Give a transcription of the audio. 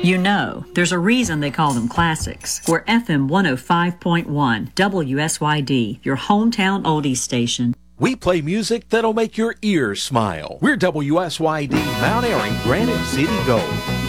You know, there's a reason they call them classics. We're FM 105.1, WSYD, your hometown oldies station. We play music that'll make your ears smile. We're WSYD Mount Airy, Granite City Gold.